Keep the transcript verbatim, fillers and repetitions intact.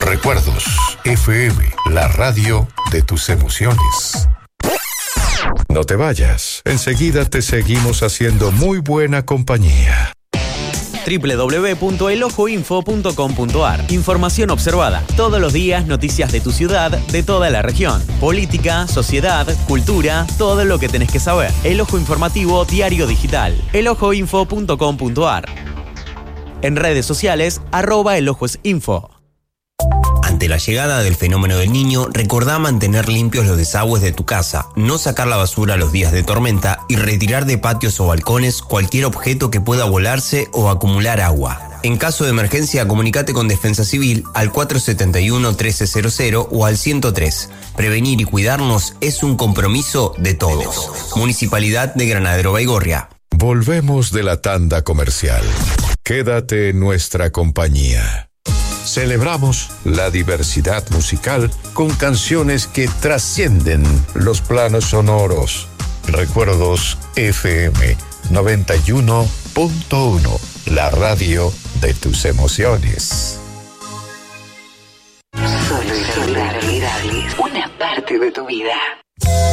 Recuerdos F M, la radio de tus emociones. No te vayas, enseguida te seguimos haciendo muy buena compañía. doble u doble u doble u punto el ojo info punto com punto a r. Información observada. Todos los días noticias de tu ciudad, de toda la región. Política, sociedad, cultura, todo lo que tenés que saber. El Ojo Informativo Diario Digital. el ojo info punto com punto a r. En redes sociales, arroba elojosinfo. Ante la llegada del fenómeno del Niño, recordá mantener limpios los desagües de tu casa, no sacar la basura los días de tormenta y retirar de patios o balcones cualquier objeto que pueda volarse o acumular agua. En caso de emergencia, comunicate con Defensa Civil al cuatro siete uno, uno tres cero cero o al ciento tres. Prevenir y cuidarnos es un compromiso de todos. Municipalidad de Granadero Baigorria. Volvemos de la tanda comercial. Quédate en nuestra compañía. Celebramos la diversidad musical con canciones que trascienden los planos sonoros. Recuerdos F M noventa y uno punto uno, la radio de tus emociones. Solo inolvidables, una parte de tu vida.